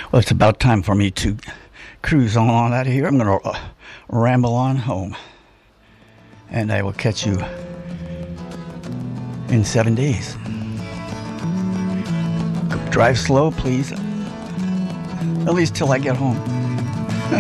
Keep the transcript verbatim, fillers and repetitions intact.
Well, it's about time for me to cruise on out of here. I'm going to uh, ramble on home. And I will catch you in seven days. Drive slow, please. At least till I get home.